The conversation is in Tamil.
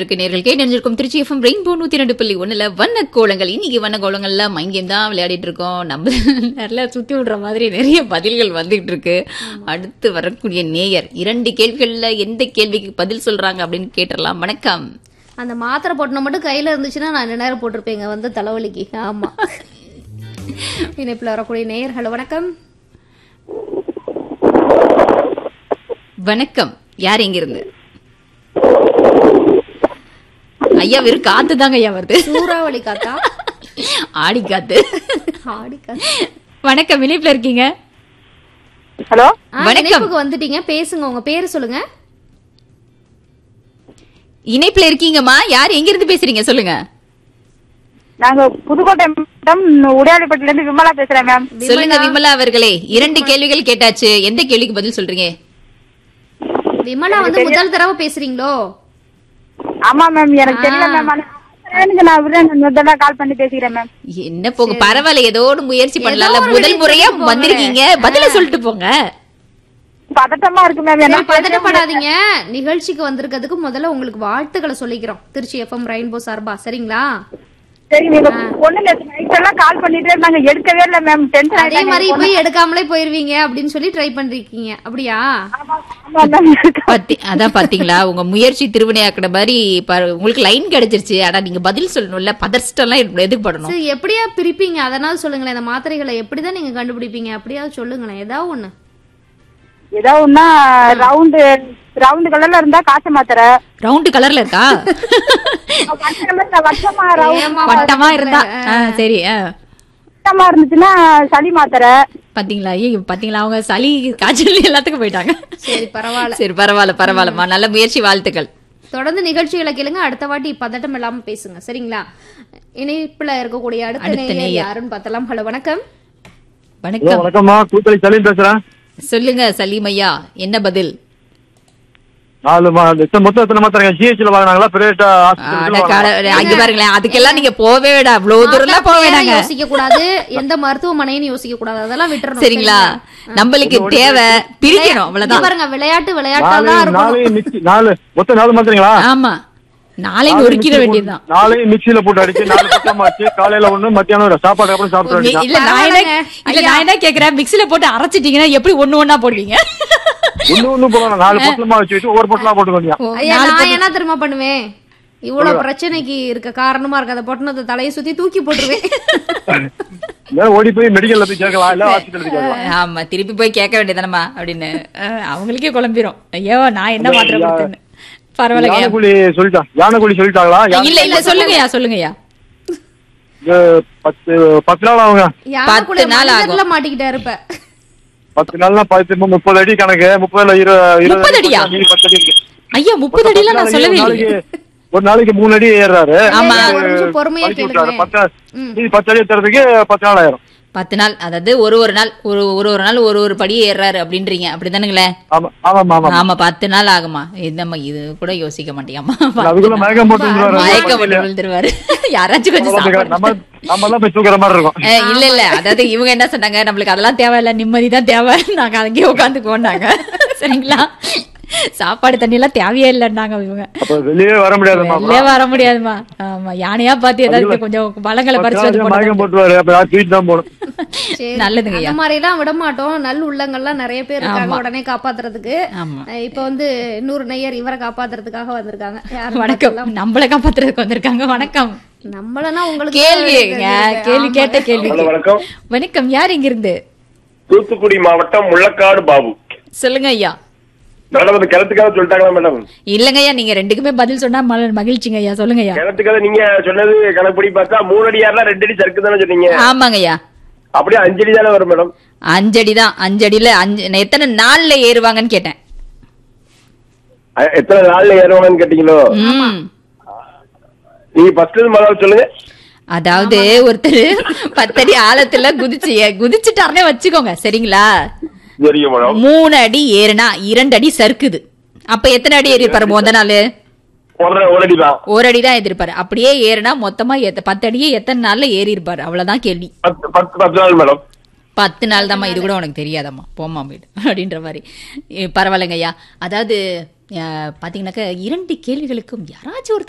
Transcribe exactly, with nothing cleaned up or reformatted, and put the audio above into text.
இருக்கு நேர்கள் கே நினைஞ்சிருக்கும் திருச்சி எஃப்எம் ரெயின்போ நூத்தி ரெண்டு புள்ளி ஒண்ணுல வண்ண கோலங்கள். இன்னைக்கு வண்ண கோலங்கள்ல மைண்ட் கேம் தான் விளையாடிட்டு இருக்கோம். நம்ம நிறைய சுத்தி விடுற மாதிரி நிறைய பதில்கள் வந்துகிட்டு இருக்கு. அடுத்து வரக்கூடிய நேயர் இரண்டு கேள்விகள்ல எந்த கேள்விக்கு பதில் சொல்றாங்க அப்படின்னு கேட்டுடலாம். வணக்கம். அந்த மாத்திரை போட்டன மட்டும் கையில இருந்துச்சுன்னா நான் ரெண்டு நேரம் போட்டிருப்பேங்க வந்து தலைவலிக்கு. ஆமா. இணைப்புல வரக்கூடிய நேயர். ஹலோ வணக்கம். வணக்கம். யார் எங்க இருந்து? ஐயா வெறும் காத்து தாங்க ஐயா வருது. சூறாவளி காத்தா? ஆடி காத்து. ஆடி காத்து. வணக்கம். இணைப்புல இருக்கீங்க? ஹலோ வணக்கம். வந்துட்டீங்க, பேசுங்க. உங்க பேரு சொல்லுங்க. இணைப்புல இருக்கீங்கம்மா. யார் எங்க இருந்து பேசுறீங்க சொல்லுங்க. நாங்க புதுக்கோட்டை மாவட்டம் உடையாளிப்பட்டில இருந்து விமலா பேசுறேன் மேம். சொல்லுங்க விமலா அவர்களே. இரண்டு கேள்விகள் கேட்டாச்சு. எந்த கேள்விக்கு பதில் சொல்றீங்க? விமலா வந்து முதல் தடவை பேசுறீங்களோ? ஆமா மேம், எனக்கு தெரியல மேம். நான் முதல்ல கால் பண்ணி பேசிக்கிறேன் மேம். என்ன போங்க, பரவாயில்ல, ஏதோ ஒரு முயற்சி பண்ணலாம்ல. முதல் முறையா வந்திருக்கீங்க, பதில சொல்லிட்டு போங்க. பதட்டமா இருக்கு மேம். என்ன பதட்டப்படாதீங்க. நிகழ்ச்சிக்கு வந்திருக்கிறதுக்கு முதல்ல உங்களுக்கு வாழ்த்துக்களை சொல்லிக்கிறோம் திருச்சி எஃப்எம் ரெயின்போ சார்பா. சரிங்களா? சரி, நீங்க பொண்ணு நைட் எல்லாம் கால் பண்ணிட்டே இருந்தாங்க, எடுக்கவே இல்ல மேம். டென்ஷன். அதே மாதிரி போய் எடுக்காமலே போயிருவீங்க அப்படின்னு சொல்லி ட்ரை பண்றீங்க, அப்படியா? அதான் பாத்தீங்களா, உங்க முயற்சி திருவினையாக்குற மாதிரி உங்களுக்கு லைன் கிடைச்சிருச்சு. ஆனா நீங்க பதில் சொல்லணும்ல, பதர்ஸ்ட் எல்லாம் எதுக்கு படணும்? எப்படியா பிரிப்பீங்க அதனால சொல்லுங்களேன். இந்த மாத்திரைகளை எப்படிதான் நீங்க கண்டுபிடிப்பீங்க அப்படியாவது சொல்லுங்களேன். ஏதாவது ஒண்ணு. ஏதாவது ஒன்னா ரவுண்டு ரவுண்டு கலர்ல இருந்தா காச மாத்திரை. ரவுண்டு கலர்ல இருக்கா? வட்டமா இருந்தா சரி. வட்டமா இருந்துச்சுன்னா சளி மாத்திரை. பாத்தீங்களா பாத்தீங்களா, அவங்க சளி காய்ச்சல் எல்லாத்துக்கும் போயிட்டாங்க. சரி பரவாயில்ல. சரி பரவாயில்ல பரவாயில்லம்மா, நல்ல முயற்சி, வாழ்த்துக்கள். தொடர்ந்து நிகழ்ச்சிகளை கேளுங்க. அடுத்த வாட்டி பதட்டம் இல்லாம பேசுங்க, சரிங்களா? இணைப்புல இருக்கக்கூடிய அடுத்த நேயர் யாருன்னு பார்த்தலாம். ஹலோ வணக்கம். வணக்கம். வணக்கம்மா, கூத்தளி சலீம் பேசுறேன். சொல்லுங்க சலீம் ஐயா, என்ன பதில்? நாலு மொத்தம் எத்தனை மாத்திரம் ஜிஹெச்ல வாங்கினாங்களா? பிரைவேட் அங்க பாருங்களேன், அதுக்கெல்லாம் நீங்க போவே வேடா, இவ்வளவு தூரம் எல்லாம் போக வேண்டாங்க. யோசிக்க கூடாது, எந்த மருத்துவமனைன்னு யோசிக்க கூடாது, அதெல்லாம் விட்டுறணும், சரிங்களா? நம்மளுக்கு தேவை பிரிக்கணும், அவ்வளவுதான். பாருங்க, விளையாட்டு விளையாட்டா தான் இருக்கும். நாலு மொத்தம் நாலு மாத்திரங்களா? ஆமா, நாளைக்கு ஒருக்கிட வேண்டியதுதான். நாளையும் மிக்சியில போட்டு அடிச்சு நாலு பக்கம் ஆச்சு. காலையில ஒண்ணு, மத்தியானம் சாப்பாடு அப்புறம் சாப்பிட்டு. இல்ல நான் இல்ல நான் என்ன கேக்குறேன், மிக்சியில போட்டு அரைச்சிட்டீங்கன்னா எப்படி ஒண்ணு ஒண்ணா போடுவீங்க? ஒண்ணு ஒண்ணு போடணும். நாலு பொட்டலமா வச்சு வச்சு ஒவ்வொரு பொட்டலா போட்டுக்கோங்க. நான் என்ன தெரியுமா பண்ணுவேன், இவ்வளவு பிரச்சனைக்கு இருக்க காரணமா இருக்க அந்த பொட்டனத்தை தலையை சுத்தி தூக்கி போட்டுருவேன். ஓடி போய் மெடிக்கல்ல போய் கேட்கலாம், இல்ல ஹாஸ்பிட்டல் கேட்கலாம். ஆமா, திருப்பி போய் கேட்க வேண்டியதானமா அப்படின்னு அவங்களுக்கே குழம்பிரும். ஐயோ நான் என்ன மாத்திரை கொடுத்தேன்னு. பரவாயில்ல. யானைக்குழி சொல்லிட்டா யானைக்குழி சொல்லிட்டாங்களா? இல்ல இல்ல சொல்லுங்கய்யா சொல்லுங்கய்யா. பத்து பத்து நாள் ஆகுங்க. பத்து நாள் ஆகும். மாட்டிக்கிட்டாரு இப்ப. பத்து நாள்னா பத்து முப்பது அடி கணக்கு. முப்பதுல முப்பது அடியா? ஐயா முப்பது அடியில நான் சொல்லவே இல்லை. ஒரு நாளைக்கு மூணு அடி ஏறாரு. ஆமா, பொறுமையா கேளுங்க. பத்து அடி ஏறதுக்கு பத்து நாள் ஆயிரும். பத்து நாள், அதாவது ஒரு ஒரு நாள் ஒரு ஒரு ஒரு நாள் ஒரு ஒரு படி ஏறாரு அப்படின்றீங்க, அப்படிதானுங்களே? ஆமா, பத்து நாள் ஆகுமா? நம்ம இது கூட யோசிக்க மாட்டேங்கம்மா. மயக்கம் போட்டு மயக்கம் போட்டு விழுந்துருவாரு. யாராச்சும் கொஞ்சம் தூக்குற மாதிரி இருக்கும். இல்ல இல்ல, அதாவது இவங்க என்ன சொன்னாங்க, நம்மளுக்கு அதெல்லாம் தேவையில்ல, நிம்மதிதான் தேவை, நாங்க அங்கேயே உட்காந்து போனாங்க. சரிங்களா? சாப்பாடு தண்ணி எல்லாம் தேவையே இல்லன்னாங்க இவங்க. வெளியே வர முடியாது, வெளியே வர முடியாதுமா. ஆமா, யானையா பார்த்து ஏதாவது கொஞ்சம் பழங்களை பறிச்சு நல்லதுங்க. அந்த மாதிரி எல்லாம் விட மாட்டோம். நல்ல உள்ளங்கள்லாம் நிறைய பேர் இருக்காங்க உடனே காப்பாத்துறதுக்கு. இப்ப வந்து இன்னொரு நேயர் இவரை காப்பாத்துறதுக்காக வந்திருக்காங்க. வணக்கம். நம்மள காப்பாத்துறதுக்கு வந்திருக்காங்க. வணக்கம். நம்மளனா உங்களுக்கு கேள்வி கேள்வி கேட்ட கேள்வி. வணக்கம். வணக்கம். யார் இங்க இருந்து? தூத்துக்குடி மாவட்டம் முள்ளக்காடு பாபு. சொல்லுங்க ஐயா. மேடம், அது கிணத்துக்காக சொல்லிட்டாங்களா மேடம்? இல்லங்க ஐயா, நீங்க ரெண்டுக்குமே பதில் சொன்னா மகிழ்ச்சிங்க ஐயா. சொல்லுங்க ஐயா. கிணத்துக்காக நீங்க சொன்னது கணக்குப்படி பார்த்தா மூணு அடி ஏறலாம், ரெண்டு அடி சறுக்கு தானே சொன்னீங்க? ஆமாங்க ஐயா. அப்படியே அஞ்சடி தானே வரும் மேடம்? அஞ்சடி தான். அஞ்சடியில அஞ்சு எத்தனை நாள்ல ஏறுவாங்கன்னு கேட்டேன். எத்தனை நாள்ல ஏறுவாங்கன்னு கேட்டீங்களோ? நீங்க ஃபர்ஸ்ட் முதல்ல சொல்லுங்க. அதாவது ஒருத்தர் பத்தடி ஆழத்துல குதிச்சு குதிச்சுட்டாருன்னே வச்சுக்கோங்க, சரிங்களா? மூணு அடி ஏறுனா இரண்டு அடி சறுக்குது. அப்ப எத்தனை அடி ஏறி இருப்பாரு முத நாள்? ஒரு அடி தான் எதிர்ப்பாரு. அப்படியே ஏறுனா மொத்தமா பத்து அடியே எத்தனை நாள்ல ஏறி இருப்பாரு? அவ்வளவுதான் கேள்வி. பத்து நாள் தாம்மா. இது கூட உனக்கு தெரியாதம்மா, போமா வீடு அப்படின்ற மாதிரி. பரவாயில்லைங்க ஐயா. அதாவது பாத்தீங்கன்னாக்க இரண்டு கேள்விகளுக்கும் யாராச்சும் ஒருத்தர்